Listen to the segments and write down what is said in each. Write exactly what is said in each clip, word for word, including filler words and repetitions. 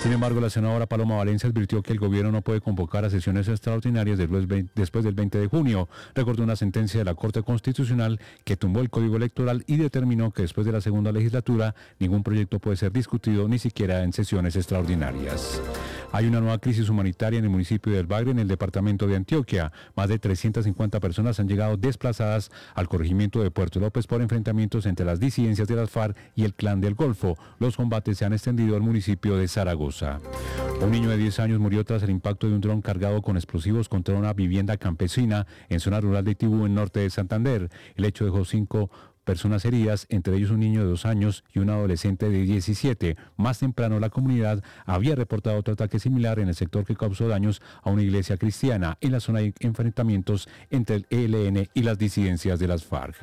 Sin embargo, la senadora Paloma Valencia advirtió que el gobierno no puede convocar a sesiones extraordinarias después del veinte de junio. Recordó una sentencia de la Corte Constitucional que tumbó el Código Electoral y determinó que después de la segunda legislatura ningún proyecto puede ser discutido ni siquiera en sesiones extraordinarias. Hay una nueva crisis humanitaria en el municipio de El Bagre, en el departamento de Antioquia. Más de trescientas cincuenta personas han llegado desplazadas al corregimiento de Puerto López por enfrentamientos entre las disidencias de las FARC y el Clan del Golfo. Los combates se han extendido al municipio de Zaragoza. Un niño de diez años murió tras el impacto de un dron cargado con explosivos contra una vivienda campesina en zona rural de Tibú, en norte de Santander. El hecho dejó cinco personas heridas, entre ellos un niño de dos años y un adolescente de diecisiete. Más temprano, la comunidad había reportado otro ataque similar en el sector que causó daños a una iglesia cristiana. En la zona hay enfrentamientos entre el E L N y las disidencias de las FARC.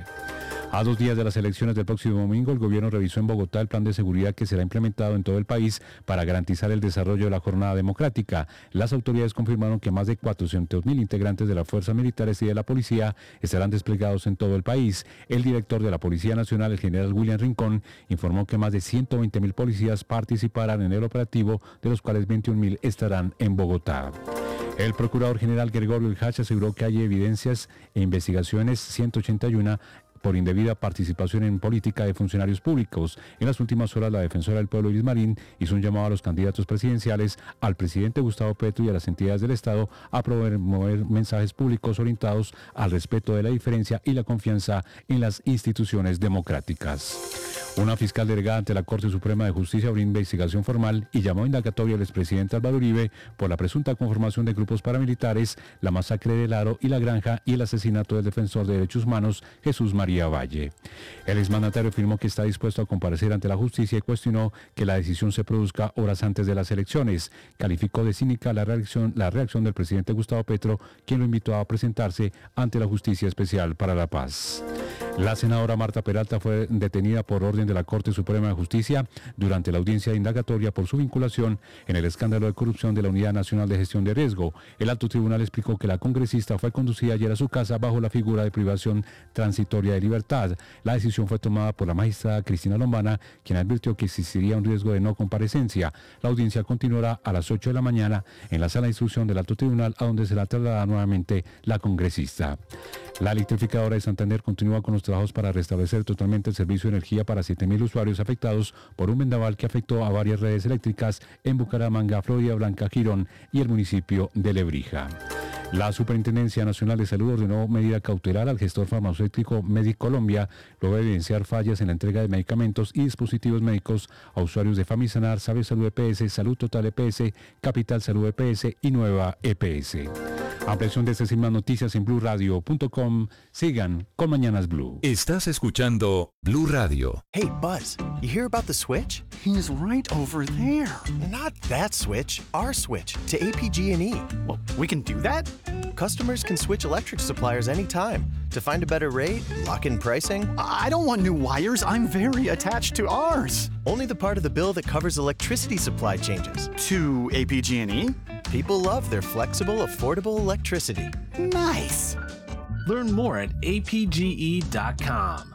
A dos días de las elecciones del próximo domingo, el gobierno revisó en Bogotá el plan de seguridad que será implementado en todo el país para garantizar el desarrollo de la jornada democrática. Las autoridades confirmaron que más de cuatrocientos mil integrantes de las fuerzas militares y de la policía estarán desplegados en todo el país. El director de la Policía Nacional, el general William Rincón, informó que más de ciento veinte mil policías participarán en el operativo, de los cuales veintiún mil estarán en Bogotá. El procurador general Gregorio Ilhach aseguró que hay evidencias e investigaciones ciento ochenta y uno por indebida participación en política de funcionarios públicos. En las últimas horas, la defensora del pueblo, Iris Marín, hizo un llamado a los candidatos presidenciales, al presidente Gustavo Petro y a las entidades del Estado a promover mensajes públicos orientados al respeto de la diferencia y la confianza en las instituciones democráticas. Una fiscal delegada ante la Corte Suprema de Justicia abrió investigación formal y llamó a indagatoria al expresidente Álvaro Uribe por la presunta conformación de grupos paramilitares, la masacre del Aro y la Granja y el asesinato del defensor de derechos humanos Jesús María Valle. El exmandatario afirmó que está dispuesto a comparecer ante la justicia y cuestionó que la decisión se produzca horas antes de las elecciones. Calificó de cínica la reacción, la reacción del presidente Gustavo Petro, quien lo invitó a presentarse ante la Justicia Especial para la Paz. La senadora Marta Peralta fue detenida por orden de la Corte Suprema de Justicia durante la audiencia indagatoria por su vinculación en el escándalo de corrupción de la Unidad Nacional de Gestión de Riesgo. El alto tribunal explicó que la congresista fue conducida ayer a su casa bajo la figura de privación transitoria de libertad. La decisión fue tomada por la magistrada Cristina Lombana, quien advirtió que existiría un riesgo de no comparecencia. La audiencia continuará a las ocho de la mañana en la sala de instrucción del alto tribunal, a donde será trasladada nuevamente la congresista. La electrificadora de Santander continúa con los trabajos para restablecer totalmente el servicio de energía para siete mil usuarios afectados por un vendaval que afectó a varias redes eléctricas en Bucaramanga, Florida Blanca, Girón y el municipio de Lebrija. La Superintendencia Nacional de Salud ordenó medida cautelar al gestor farmacéutico Medic Colombia luego de evidenciar fallas en la entrega de medicamentos y dispositivos médicos a usuarios de Famisanar, Sabe Salud E P S, Salud Total E P S, Capital Salud E P S y Nueva E P S. Ampliación de estas y más noticias en blue radio punto com. Sigan con Mañanas Blue. Estás escuchando Blue Radio. Hey, Buzz, you hear about the switch? He's right over there. Not that switch, our switch to A P G and E. Well, we can do that? Customers can switch electric suppliers anytime to find a better rate, lock in pricing. I don't want new wires. I'm very attached to ours. Only the part of the bill that covers electricity supply changes. To A P G and E? People love their flexible, affordable electricity. Nice. Learn more at A P G E dot com.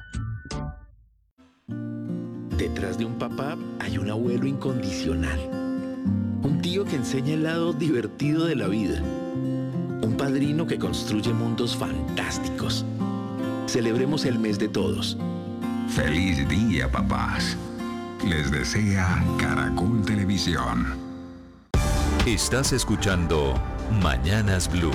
Detrás de un papá hay un abuelo incondicional. Un tío que enseña el lado divertido de la vida. Un padrino que construye mundos fantásticos. Celebremos el mes de todos. ¡Feliz día, papás! Les desea Caracol Televisión. Estás escuchando Mañanas Blue.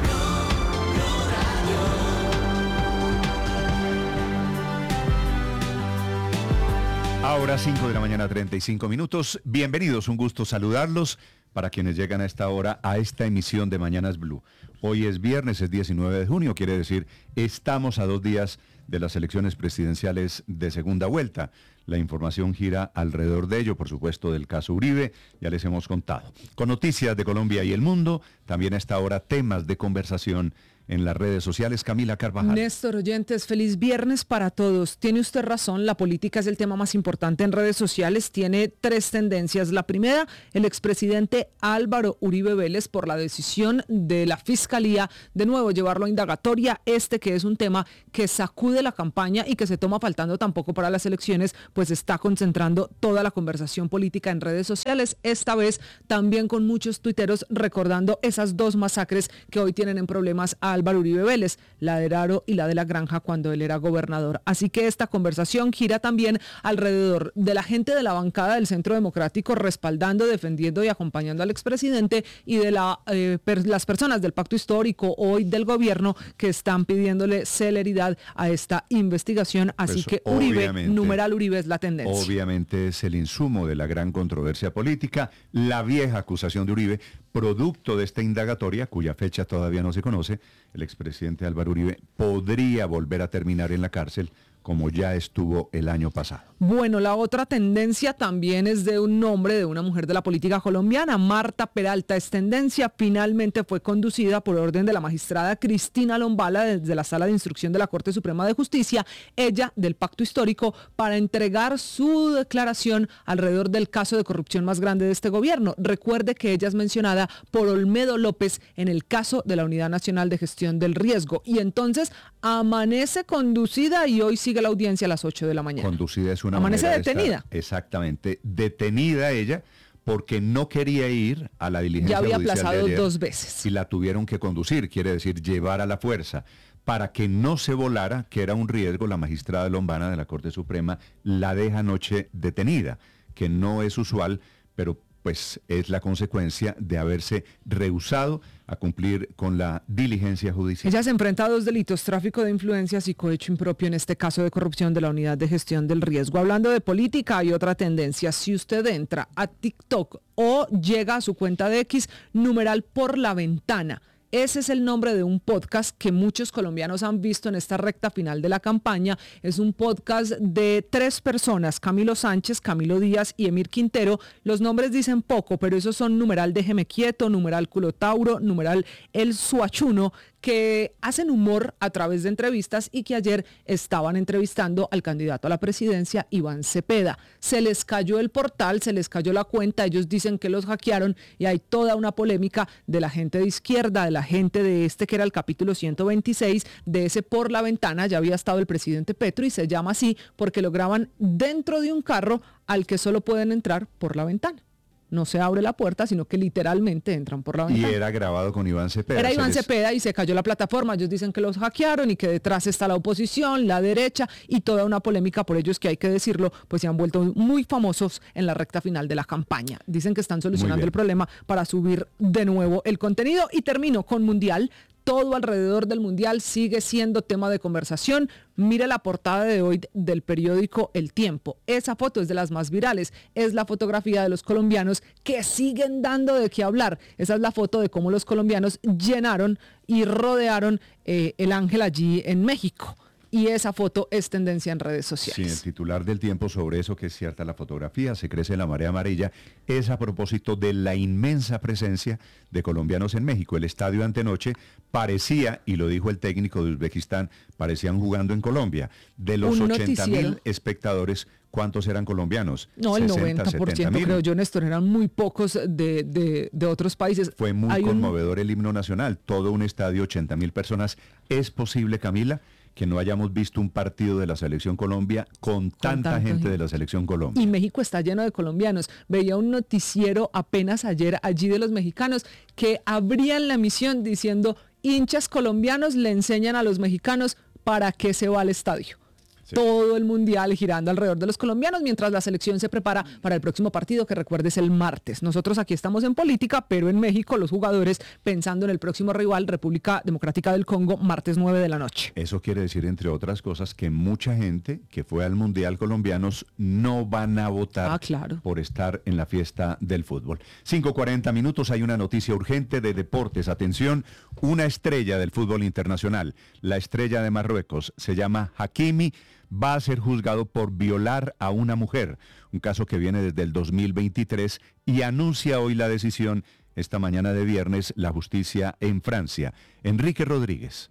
Ahora cinco de la mañana, treinta y cinco minutos. Bienvenidos, un gusto saludarlos para quienes llegan a esta hora a esta emisión de Mañanas Blue. Hoy es viernes, es diecinueve de junio, quiere decir, estamos a dos días de las elecciones presidenciales de segunda vuelta. La información gira alrededor de ello, por supuesto, del caso Uribe, ya les hemos contado. Con noticias de Colombia y el mundo, también a esta hora temas de conversación en las redes sociales. Camila Carvajal. Néstor, oyentes, feliz viernes para todos. Tiene usted razón, la política es el tema más importante en redes sociales. Tiene tres tendencias. La primera, el expresidente Álvaro Uribe Vélez por la decisión de la Fiscalía de nuevo llevarlo a indagatoria. Este que es un tema que sacude la campaña y que se toma faltando tampoco para las elecciones, pues está concentrando toda la conversación política en redes sociales. Esta vez también con muchos tuiteros recordando esas dos masacres que hoy tienen en problemas a Álvaro Uribe Vélez, la de Heraro y la de La Granja cuando él era gobernador. Así que esta conversación gira también alrededor de la gente de la bancada del Centro Democrático respaldando, defendiendo y acompañando al expresidente y de la, eh, per, las personas del Pacto Histórico, hoy del gobierno, que están pidiéndole celeridad a esta investigación. Así Pues, que Uribe, numeral Uribe es la tendencia. Obviamente es el insumo de la gran controversia política, la vieja acusación de Uribe, producto de esta indagatoria, cuya fecha todavía no se conoce. El expresidente Álvaro Uribe podría volver a terminar en la cárcel como ya estuvo el año pasado. Bueno, la otra tendencia también es de un nombre de una mujer de la política colombiana, Marta Peralta. Es tendencia, finalmente fue conducida por orden de la magistrada Cristina Lombala desde la Sala de Instrucción de la Corte Suprema de Justicia, ella del Pacto Histórico, para entregar su declaración alrededor del caso de corrupción más grande de este gobierno. Recuerde que ella es mencionada por Olmedo López en el caso de la Unidad Nacional de Gestión del Riesgo. Y entonces amanece conducida y hoy sigue la audiencia a las ocho de la mañana. Conducida es una Amanece manera de detenida. estar, exactamente, detenida ella porque no quería ir a la diligencia Ya había judicial de aplazado ayer dos veces. y la tuvieron que conducir, quiere decir llevar a la fuerza. Para que no se volara, que era un riesgo, la magistrada Lombana de la Corte Suprema la deja anoche detenida, que no es usual, pero pues es la consecuencia de haberse rehusado a cumplir con la diligencia judicial. Ella se enfrenta a dos delitos, tráfico de influencias y cohecho impropio en este caso de corrupción de la Unidad de Gestión del Riesgo. Hablando de política, hay otra tendencia. Si usted entra a TikTok o llega a su cuenta de X, numeral Por la Ventana. Ese es el nombre de un podcast que muchos colombianos han visto en esta recta final de la campaña. Es un podcast de tres personas, Camilo Sánchez, Camilo Díaz y Emir Quintero. Los nombres dicen poco, pero esos son numeral Déjeme Quieto, numeral Culotauro, numeral El Suachuno, que hacen humor a través de entrevistas y que ayer estaban entrevistando al candidato a la presidencia, Iván Cepeda. Se les cayó el portal, se les cayó la cuenta, ellos dicen que los hackearon y hay toda una polémica de la gente de izquierda, de la gente de este que era el capítulo ciento veintiséis, de ese Por la Ventana. Ya había estado el presidente Petro y se llama así porque lo graban dentro de un carro al que solo pueden entrar por la ventana. No se abre la puerta, sino que literalmente entran por la ventana. Y era grabado con Iván Cepeda. Era Iván les... Cepeda y se cayó la plataforma. Ellos dicen que los hackearon y que detrás está la oposición, la derecha y toda una polémica por ellos que hay que decirlo, pues se han vuelto muy famosos en la recta final de la campaña. Dicen que están solucionando el problema para subir de nuevo el contenido. Y termino con Mundial. Todo alrededor del Mundial sigue siendo tema de conversación. Mire la portada de hoy del periódico El Tiempo. Esa foto es de las más virales. Es la fotografía de los colombianos que siguen dando de qué hablar. Esa es la foto de cómo los colombianos llenaron y rodearon eh, el Ángel allí en México. Y esa foto es tendencia en redes sociales. Sí, el titular del Tiempo sobre eso, que es cierta la fotografía, se crece la marea amarilla, es a propósito de la inmensa presencia de colombianos en México. El estadio antenoche parecía, y lo dijo el técnico de Uzbekistán, parecían jugando en Colombia. De los ochenta mil espectadores, ¿cuántos eran colombianos? No, el noventa por ciento creo yo, Néstor, eran muy pocos de, de, de otros países. Fue muy Hay conmovedor un... el himno nacional, todo un estadio, ochenta mil personas. ¿Es posible, Camila, que no hayamos visto un partido de la Selección Colombia con, con tanta gente, gente de la Selección Colombia? Y México está lleno de colombianos. Veía un noticiero apenas ayer allí de los mexicanos que abrían la emisión diciendo: hinchas colombianos le enseñan a los mexicanos para qué se va al estadio. Sí. Todo el mundial girando alrededor de los colombianos mientras la selección se prepara para el próximo partido, que recuerdes el martes. Nosotros aquí estamos en política, pero en México los jugadores pensando en el próximo rival, República Democrática del Congo, martes nueve de la noche. Eso quiere decir, entre otras cosas, que mucha gente que fue al mundial colombianos no van a votar ah, claro. por estar en la fiesta del fútbol. cinco cuarenta minutos, hay una noticia urgente de deportes. Atención, una estrella del fútbol internacional, la estrella de Marruecos, se llama Hakimi, va a ser juzgado por violar a una mujer, un caso que viene desde el dos mil veintitrés, y anuncia hoy la decisión esta mañana de viernes la justicia en Francia. Enrique Rodríguez.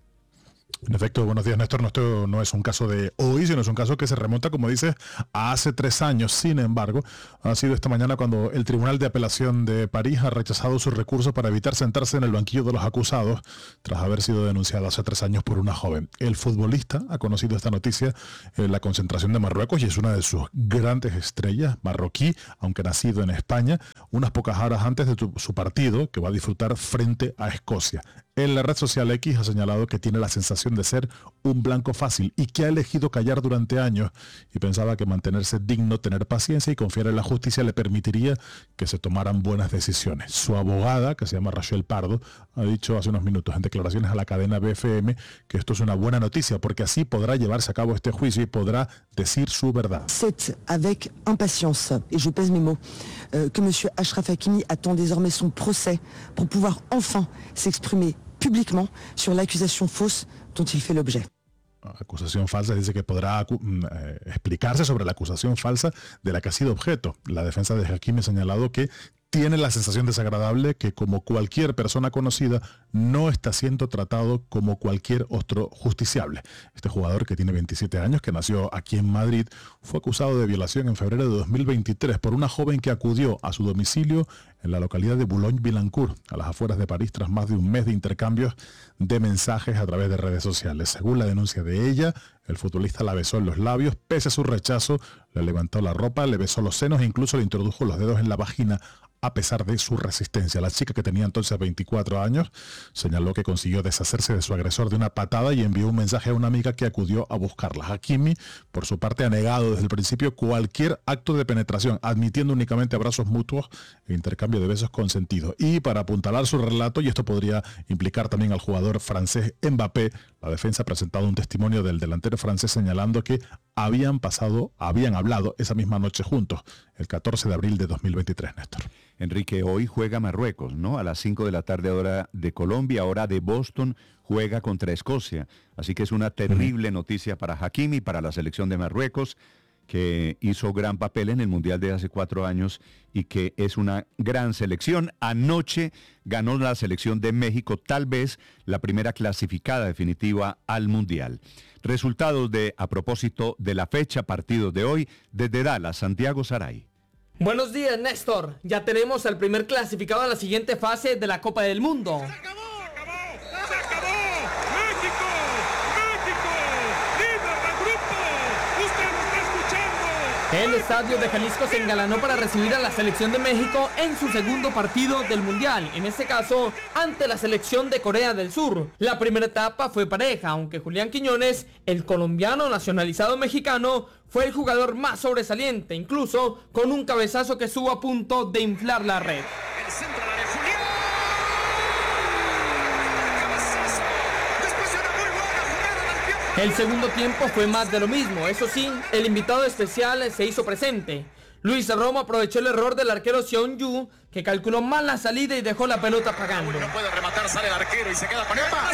En efecto, buenos días, Néstor. No, esto no es un caso de hoy, sino es un caso que se remonta, como dices, a hace tres años. Sin embargo, ha sido esta mañana cuando el Tribunal de Apelación de París ha rechazado su recurso para evitar sentarse en el banquillo de los acusados tras haber sido denunciado hace tres años por una joven. El futbolista ha conocido esta noticia en la concentración de Marruecos y es una de sus grandes estrellas, marroquí, aunque nacido en España, unas pocas horas antes de tu, su partido que va a disfrutar frente a Escocia. En la red social X ha señalado que tiene la sensación de ser un blanco fácil y que ha elegido callar durante años y pensaba que mantenerse digno, tener paciencia y confiar en la justicia le permitiría que se tomaran buenas decisiones. Su abogada, que se llama Rachel Pardo, ha dicho hace unos minutos en declaraciones a la cadena B F M que esto es una buena noticia porque así podrá llevarse a cabo este juicio y podrá decir su verdad. C'est avec impatience, et je pèse mes mots, euh, que monsieur Achraf Hakimi attend désormais son procès pour pouvoir enfin s'exprimer publiquement sur l'accusation fausse dont il fait l'objet. Acusación falsa, dice que podrá eh, explicarse sobre la acusación falsa de la que ha sido objeto. La defensa de Hakimi ha señalado que tiene la sensación desagradable que, como cualquier persona conocida, no está siendo tratado como cualquier otro justiciable. Este jugador, que tiene veintisiete años, que nació aquí en Madrid, fue acusado de violación en febrero de dos mil veintitrés por una joven que acudió a su domicilio en la localidad de Boulogne-Billancourt, a las afueras de París, tras más de un mes de intercambios de mensajes a través de redes sociales. Según la denuncia de ella, el futbolista la besó en los labios, pese a su rechazo, le levantó la ropa, le besó los senos e incluso le introdujo los dedos en la vagina, a pesar de su resistencia. La chica, que tenía entonces veinticuatro años, señaló que consiguió deshacerse de su agresor de una patada y envió un mensaje a una amiga que acudió a buscarla. Hakimi, por su parte, ha negado desde el principio cualquier acto de penetración, admitiendo únicamente abrazos mutuos e intercambio de besos consentidos. Y para apuntalar su relato, y esto podría implicar también al jugador francés Mbappé, la defensa ha presentado un testimonio del delantero francés señalando que habían pasado, habían hablado esa misma noche juntos, el catorce de abril de dos mil veintitrés, Néstor. Enrique, hoy juega Marruecos, ¿no? A las cinco de la tarde, hora de Colombia, hora de Boston, juega contra Escocia. Así que es una terrible noticia para Hakimi, para la selección de Marruecos, que hizo gran papel en el Mundial de hace cuatro años y que es una gran selección. Anoche ganó la selección de México, tal vez la primera clasificada definitiva al Mundial. Resultados de, a propósito de la fecha, partidos de hoy, desde Dallas, Santiago Saray. Buenos días, Néstor. Ya tenemos al primer clasificado a la siguiente fase de la Copa del Mundo. ¡Se acabó! ¡Se acabó! ¡México! ¡México! ¡Líder del grupo! ¡Usted lo está escuchando! El estadio de Jalisco se engalanó para recibir a la selección de México en su segundo partido del Mundial, en este caso ante la selección de Corea del Sur. La primera etapa fue pareja, aunque Julián Quiñones, el colombiano nacionalizado mexicano, fue el jugador más sobresaliente, incluso con un cabezazo que estuvo a punto de inflar la red. El centro de Julián. Después de una muy buena jugada del Piojo. El segundo tiempo fue más de lo mismo. Eso sí, el invitado especial se hizo presente. Luis Romo aprovechó el error del arquero Seon-Yu, que calculó mal la salida y dejó la pelota pagando. No puede rematar, sale el arquero y se queda con ¡Epa!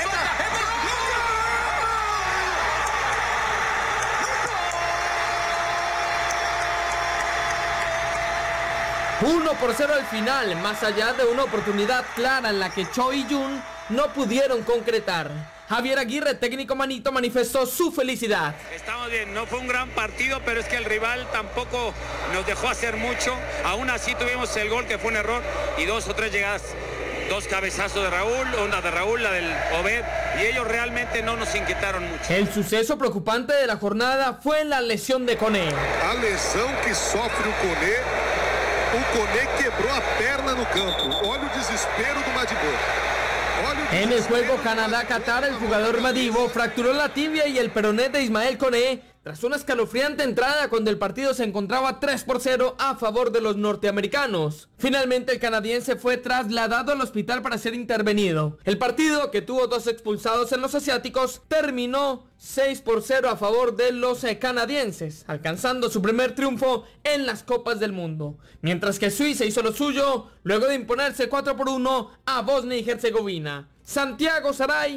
uno por cero al final, más allá de una oportunidad clara en la que Cho y Jun no pudieron concretar. Javier Aguirre, técnico manito, manifestó su felicidad. Estamos bien, no fue un gran partido, pero es que el rival tampoco nos dejó hacer mucho. Aún así tuvimos el gol, que fue un error, y dos o tres llegadas. Dos cabezazos de Raúl, una de Raúl, la del Obed, y ellos realmente no nos inquietaron mucho. El suceso preocupante de la jornada fue la lesión de Koné. A lesión que sofre o Koné, o Koné quebró a perna no campo. Olha o desespero do Madibo. En el juego Canadá-Qatar, el jugador Madibo fracturó la tibia y el peroné de Ismael Koné tras una escalofriante entrada cuando el partido se encontraba tres por cero a favor de los norteamericanos. Finalmente el canadiense fue trasladado al hospital para ser intervenido. El partido, que tuvo dos expulsados en los asiáticos, terminó seis por cero a favor de los canadienses, alcanzando su primer triunfo en las Copas del Mundo. Mientras que Suiza hizo lo suyo luego de imponerse cuatro por uno a Bosnia y Herzegovina. Santiago Saray,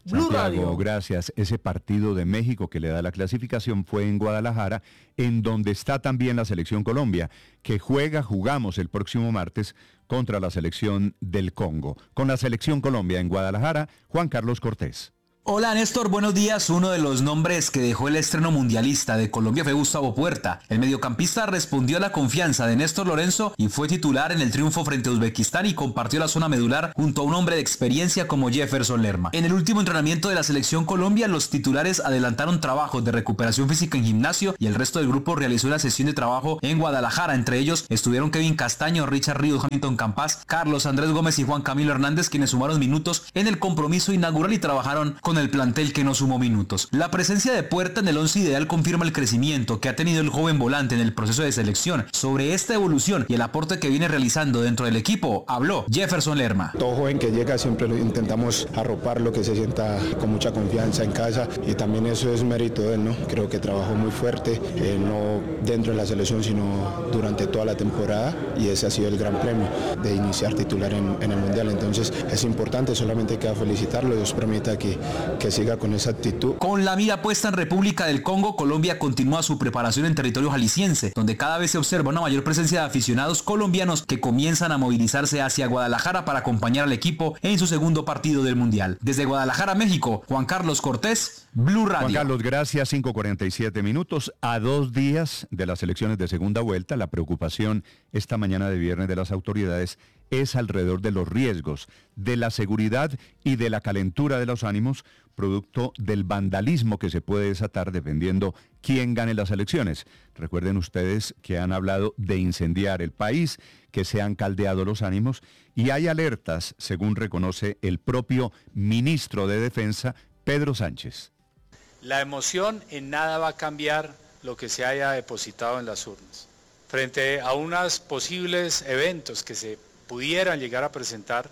Blue Santiago, Radio. gracias. Ese partido de México que le da la clasificación fue en Guadalajara, en donde está también la selección Colombia, que juega, jugamos el próximo martes contra la selección del Congo. Con la selección Colombia en Guadalajara, Juan Carlos Cortés. Hola Néstor, buenos días. Uno de los nombres que dejó el estreno mundialista de Colombia fue Gustavo Puerta. El mediocampista respondió a la confianza de Néstor Lorenzo y fue titular en el triunfo frente a Uzbekistán y compartió la zona medular junto a un hombre de experiencia como Jefferson Lerma. En el último entrenamiento de la selección Colombia, los titulares adelantaron trabajos de recuperación física en gimnasio y el resto del grupo realizó una sesión de trabajo en Guadalajara. Entre ellos estuvieron Kevin Castaño, Richard Ríos, Hamilton Campas, Carlos Andrés Gómez y Juan Camilo Hernández, quienes sumaron minutos en el compromiso inaugural y trabajaron con el plantel que no sumó minutos. La presencia de Puerta en el once ideal confirma el crecimiento que ha tenido el joven volante en el proceso de selección. Sobre esta evolución y el aporte que viene realizando dentro del equipo, habló Jefferson Lerma. Todo joven que llega siempre lo intentamos arroparlo, que se sienta con mucha confianza en casa y también eso es mérito de él, ¿no? Creo que trabajó muy fuerte, eh, no dentro de la selección sino durante toda la temporada y ese ha sido el gran premio de iniciar titular en, en el Mundial. Entonces es importante, solamente queda felicitarlo, Dios permita que que siga con esa actitud. Con la mira puesta en República del Congo, Colombia continúa su preparación en territorio jalisciense, donde cada vez se observa una mayor presencia de aficionados colombianos que comienzan a movilizarse hacia Guadalajara para acompañar al equipo en su segundo partido del Mundial. Desde Guadalajara, México, Juan Carlos Cortés, Blue Radio. Juan Carlos, gracias. cinco cuarenta y siete minutos. A dos días de las elecciones de segunda vuelta, la preocupación esta mañana de viernes de las autoridades es alrededor de los riesgos, de la seguridad y de la calentura de los ánimos, producto del vandalismo que se puede desatar dependiendo quién gane las elecciones. Recuerden ustedes que han hablado de incendiar el país, que se han caldeado los ánimos y hay alertas, según reconoce el propio ministro de Defensa, Pedro Sánchez. La emoción en nada va a cambiar lo que se haya depositado en las urnas. Frente a unos posibles eventos que se pudieran llegar a presentar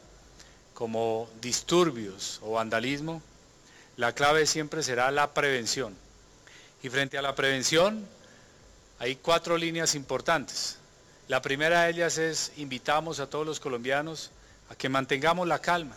como disturbios o vandalismo, la clave siempre será la prevención. Y frente a la prevención hay cuatro líneas importantes. La primera de ellas es invitamos a todos los colombianos a que mantengamos la calma.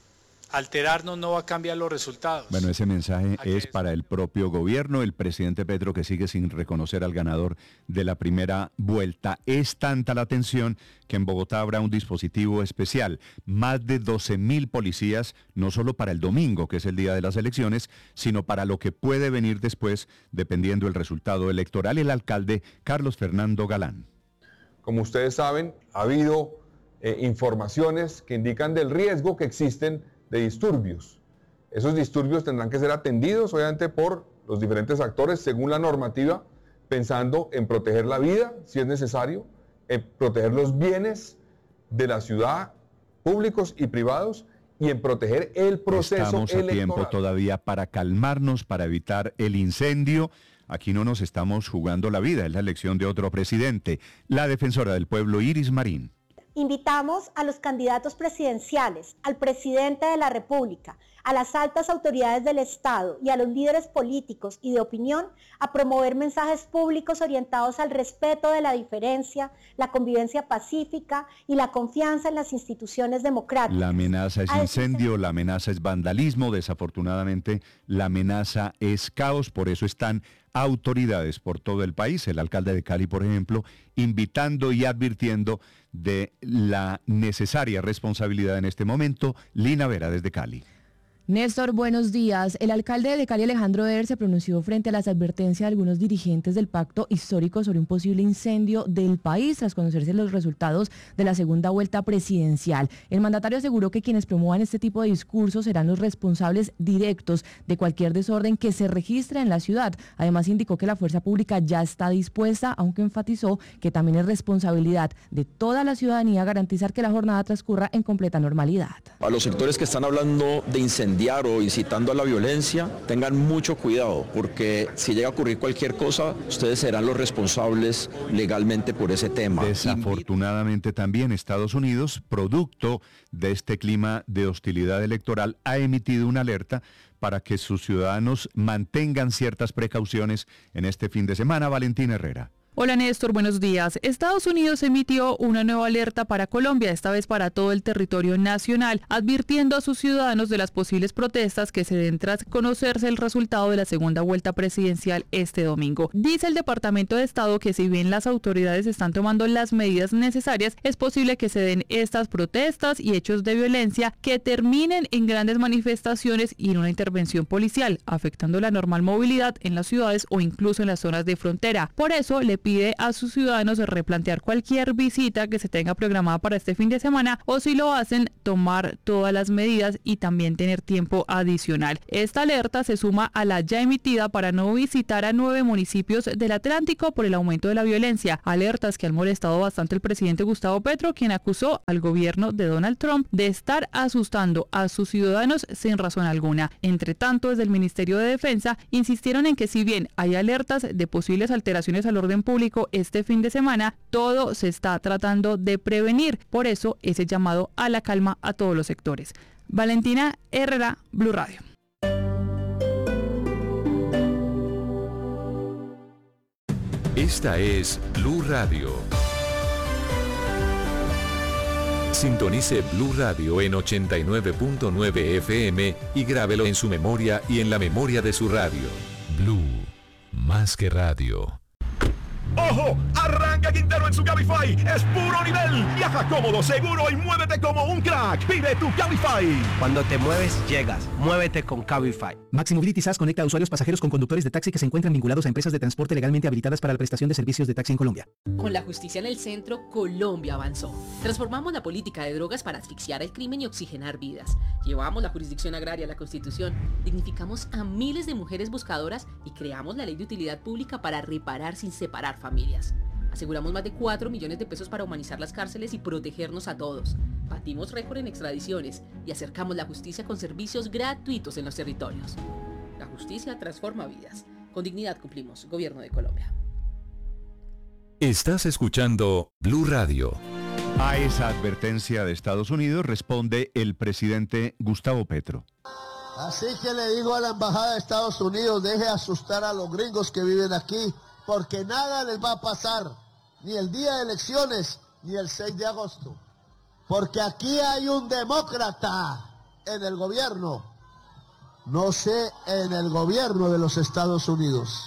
Alterarnos no va a cambiar los resultados. Bueno, ese mensaje es para el propio gobierno, el presidente Petro que sigue sin reconocer al ganador de la primera vuelta. Es tanta la tensión que en Bogotá habrá un dispositivo especial, más de doce mil policías, no solo para el domingo, que es el día de las elecciones, sino para lo que puede venir después, dependiendo del resultado electoral. El alcalde Carlos Fernando Galán. Como ustedes saben, ha habido eh, informaciones que indican del riesgo que existen de disturbios. Esos disturbios tendrán que ser atendidos, obviamente, por los diferentes actores según la normativa, pensando en proteger la vida, si es necesario, en proteger los bienes de la ciudad, públicos y privados, y en proteger el proceso Estamos a electoral. tiempo todavía para calmarnos, para evitar el incendio. Aquí no nos estamos jugando la vida, es la elección de otro presidente. La defensora del pueblo, Iris Marín. Invitamos a los candidatos presidenciales, al presidente de la República, a las altas autoridades del Estado y a los líderes políticos y de opinión a promover mensajes públicos orientados al respeto de la diferencia, la convivencia pacífica y la confianza en las instituciones democráticas. La amenaza es incendio, la amenaza es vandalismo, desafortunadamente la amenaza es caos, por eso están autoridades por todo el país, el alcalde de Cali, por ejemplo, invitando y advirtiendo de la necesaria responsabilidad en este momento. Lina Vera, desde Cali. Néstor, buenos días. El alcalde de Cali, Alejandro Eder, se pronunció frente a las advertencias de algunos dirigentes del pacto histórico sobre un posible incendio del país tras conocerse los resultados de la segunda vuelta presidencial. El mandatario aseguró que quienes promuevan este tipo de discursos serán los responsables directos de cualquier desorden que se registre en la ciudad. Además, indicó que la fuerza pública ya está dispuesta, aunque enfatizó que también es responsabilidad de toda la ciudadanía garantizar que la jornada transcurra en completa normalidad. A los sectores que están hablando de incendios o incitando a la violencia, tengan mucho cuidado, porque si llega a ocurrir cualquier cosa, ustedes serán los responsables legalmente por ese tema. Desafortunadamente también Estados Unidos, producto de este clima de hostilidad electoral, ha emitido una alerta para que sus ciudadanos mantengan ciertas precauciones en este fin de semana. Valentín Herrera. Hola Néstor, buenos días. Estados Unidos emitió una nueva alerta para Colombia, esta vez para todo el territorio nacional, advirtiendo a sus ciudadanos de las posibles protestas que se den tras conocerse el resultado de la segunda vuelta presidencial este domingo. Dice el Departamento de Estado que si bien las autoridades están tomando las medidas necesarias, es posible que se den estas protestas y hechos de violencia que terminen en grandes manifestaciones y en una intervención policial, afectando la normal movilidad en las ciudades o incluso en las zonas de frontera. Por eso le pide a sus ciudadanos replantear cualquier visita que se tenga programada para este fin de semana o si lo hacen, tomar todas las medidas y también tener tiempo adicional. Esta alerta se suma a la ya emitida para no visitar a nueve municipios del Atlántico por el aumento de la violencia, alertas que han molestado bastante al presidente Gustavo Petro, quien acusó al gobierno de Donald Trump de estar asustando a sus ciudadanos sin razón alguna. Entre tanto, desde el Ministerio de Defensa insistieron en que si bien hay alertas de posibles alteraciones al orden público este fin de semana, todo se está tratando de prevenir. Por eso, ese llamado a la calma a todos los sectores. Valentina Herrera, Blue Radio. Esta es Blue Radio. Sintonice Blue Radio en ochenta y nueve punto nueve F M y grábelo en su memoria y en la memoria de su radio. Blue, más que radio. ¡Ojo! Arranca Quintero en su Cabify. Es puro nivel. Viaja cómodo, seguro y muévete como un crack. Pide tu Cabify. Cuando te mueves, llegas. Muévete con Cabify. Maxi Mobility S A S conecta a usuarios pasajeros con conductores de taxi que se encuentran vinculados a empresas de transporte legalmente habilitadas para la prestación de servicios de taxi en Colombia. Con la justicia en el centro, Colombia avanzó. Transformamos la política de drogas para asfixiar el crimen y oxigenar vidas. Llevamos la jurisdicción agraria a la Constitución. Dignificamos a miles de mujeres buscadoras y creamos la ley de utilidad pública para reparar sin separar familias. Aseguramos más de cuatro millones de pesos para humanizar las cárceles y protegernos a todos. Batimos récord en extradiciones y acercamos la justicia con servicios gratuitos en los territorios. La justicia transforma vidas. Con dignidad cumplimos. Gobierno de Colombia. Estás escuchando Blue Radio. A esa advertencia de Estados Unidos responde el presidente Gustavo Petro. Así que le digo a la embajada de Estados Unidos, deje asustar a los gringos que viven aquí, porque nada les va a pasar, ni el día de elecciones, ni el seis de agosto. Porque aquí hay un demócrata en el gobierno, no sé, en el gobierno de los Estados Unidos.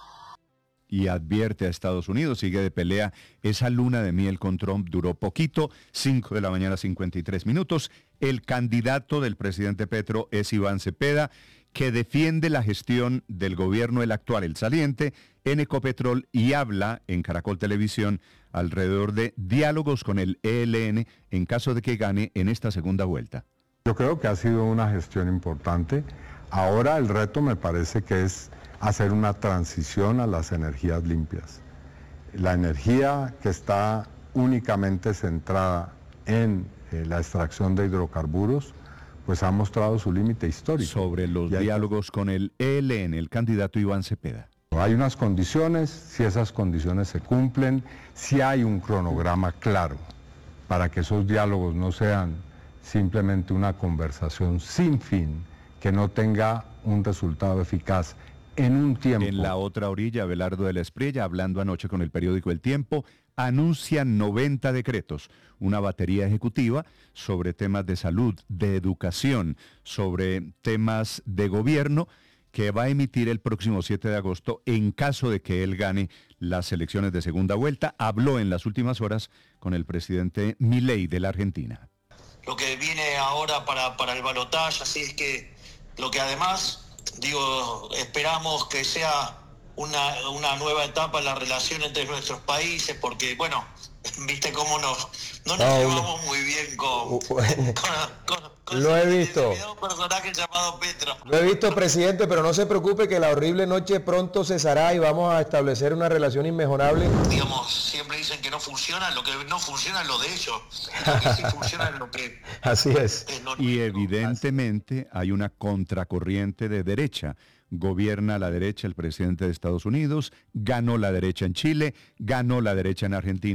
Y advierte a Estados Unidos, sigue de pelea. Esa luna de miel con Trump duró poquito, cinco de la mañana, cincuenta y tres minutos. El candidato del presidente Petro es Iván Cepeda, que defiende la gestión del gobierno, el actual, el saliente, en Ecopetrol, y habla en Caracol Televisión alrededor de diálogos con el E L N en caso de que gane en esta segunda vuelta. Yo creo que ha sido una gestión importante. Ahora el reto me parece que es hacer una transición a las energías limpias. La energía que está únicamente centrada en eh, la extracción de hidrocarburos, pues ha mostrado su límite histórico. Sobre los diálogos con el E L N, el candidato Iván Cepeda. Hay unas condiciones, si esas condiciones se cumplen, si hay un cronograma claro para que esos diálogos no sean simplemente una conversación sin fin, que no tenga un resultado eficaz en un tiempo. En la otra orilla, Abelardo de la Espriella, hablando anoche con el periódico El Tiempo, anuncia noventa decretos, una batería ejecutiva sobre temas de salud, de educación, sobre temas de gobierno, que va a emitir el próximo siete de agosto en caso de que él gane las elecciones de segunda vuelta. Habló en las últimas horas con el presidente Milei de la Argentina. Lo que viene ahora para, para el balotaje, así es que lo que además, digo, esperamos que sea una, una nueva etapa en la relación entre nuestros países, porque, bueno, viste cómo nos, no nos no, llevamos muy bien con... con, con Lo he visto. Un personaje llamado Petro. Lo he visto, presidente, pero no se preocupe que la horrible noche pronto cesará y vamos a establecer una relación inmejorable. Digamos, siempre dicen que no funciona, lo que no funciona es lo de ellos. Lo que sí funciona es lo que... Así es. es lo y evidentemente hay una contracorriente de derecha. Gobierna la derecha el presidente de Estados Unidos, ganó la derecha en Chile, ganó la derecha en Argentina,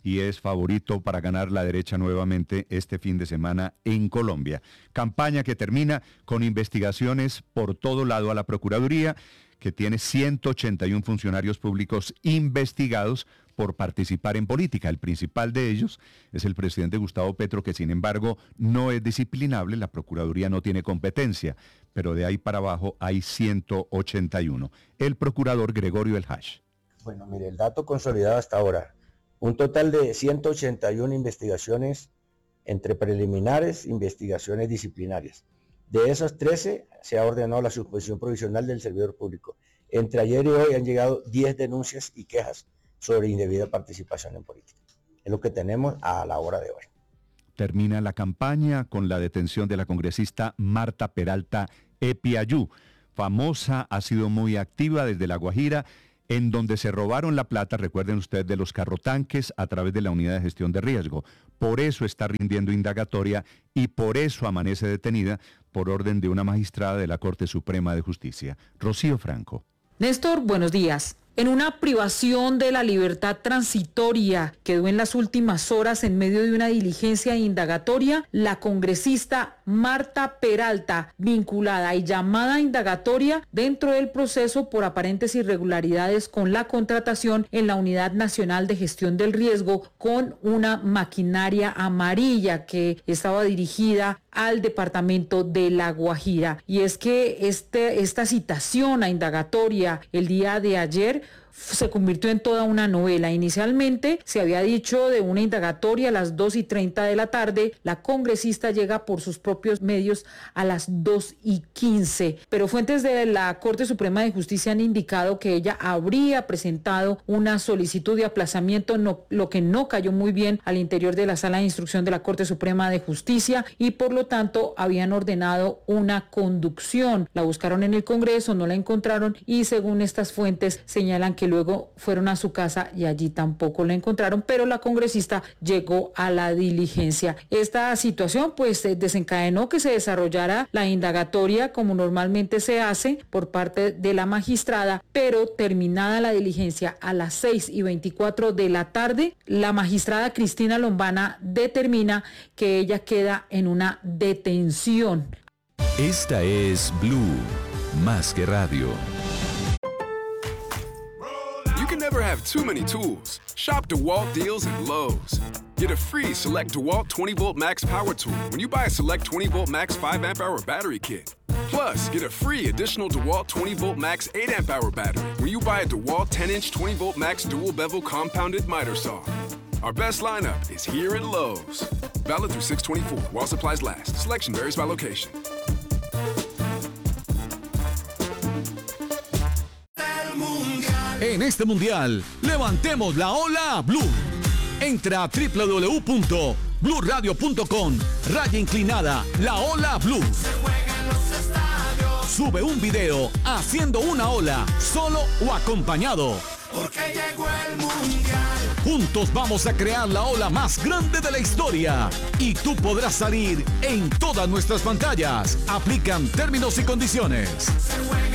y es favorito para ganar la derecha nuevamente este fin de semana en Colombia. Campaña que termina con investigaciones por todo lado a la Procuraduría, que tiene ciento ochenta y uno funcionarios públicos investigados por participar en política. El principal de ellos es el presidente Gustavo Petro, que sin embargo no es disciplinable, la Procuraduría no tiene competencia, pero de ahí para abajo hay ciento ochenta y uno. El procurador Gregorio El Hash. Bueno, mire, el dato consolidado hasta ahora, un total de ciento ochenta y uno investigaciones entre preliminares e investigaciones disciplinarias. De esas trece se ha ordenado la suspensión provisional del servidor público. Entre ayer y hoy han llegado diez denuncias y quejas sobre indebida participación en política. Es lo que tenemos a la hora de hoy. Termina la campaña con la detención de la congresista Marta Peralta Epiayú. Famosa, ha sido muy activa desde La Guajira, en donde se robaron la plata, recuerden ustedes, de los carrotanques a través de la unidad de gestión de riesgo. Por eso está rindiendo indagatoria y por eso amanece detenida por orden de una magistrada de la Corte Suprema de Justicia. Rocío Franco. Néstor, buenos días. En una privación de la libertad transitoria quedó en las últimas horas en medio de una diligencia indagatoria la congresista Marta Peralta, vinculada y llamada a indagatoria dentro del proceso por aparentes irregularidades con la contratación en la Unidad Nacional de Gestión del Riesgo con una maquinaria amarilla que estaba dirigida al departamento de La Guajira. Y es que este, esta citación a indagatoria el día de ayer se convirtió en toda una novela. Inicialmente se había dicho de una indagatoria a las dos y treinta de la tarde, la congresista llega por sus propios medios a las dos y quince, pero fuentes de la Corte Suprema de Justicia han indicado que ella habría presentado una solicitud de aplazamiento, no, lo que no cayó muy bien al interior de la Sala de Instrucción de la Corte Suprema de Justicia y por lo tanto habían ordenado una conducción. La buscaron en el Congreso, no la encontraron y según estas fuentes señalan que luego fueron a su casa y allí tampoco la encontraron, pero la congresista llegó a la diligencia. Esta situación pues desencadenó que se desarrollara la indagatoria como normalmente se hace por parte de la magistrada, pero terminada la diligencia a las seis y veinticuatro de la tarde, la magistrada Cristina Lombana determina que ella queda en una detención. Esta es Blue, más que radio. You can never have too many tools. Shop DeWalt deals at Lowe's. Get a free Select DeWalt twenty volt Max Power Tool when you buy a Select twenty volt Max five amp hour battery kit. Plus, get a free additional DeWalt twenty volt Max eight amp hour battery when you buy a DeWalt ten inch twenty volt Max dual bevel compounded miter saw. Our best lineup is here at Lowe's. Valid through six twenty-four while supplies last. Selection varies by location. En este mundial, levantemos la ola Blue. Entra a doble u doble u doble u punto blue radio punto com, raya inclinada, la ola Blue. Sube un video haciendo una ola, solo o acompañado. Porque llegó el mundial. Juntos vamos a crear la ola más grande de la historia. Y tú podrás salir en todas nuestras pantallas. Aplican términos y condiciones.